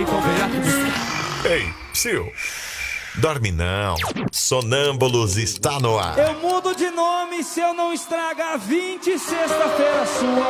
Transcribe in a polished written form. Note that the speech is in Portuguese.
Então venha aqui. Ei, Sil, dorme não. Sonâmbulos está no ar. Eu mudo de nome se eu não estragar 20 sexta-feira sua.